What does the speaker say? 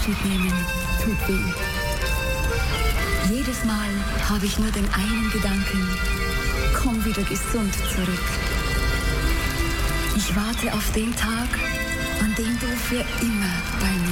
Abschied nehmen tut weh. Jedes Mal habe ich nur den einen Gedanken: komm wieder gesund zurück. Ich warte auf den Tag, an dem du für immer bei mir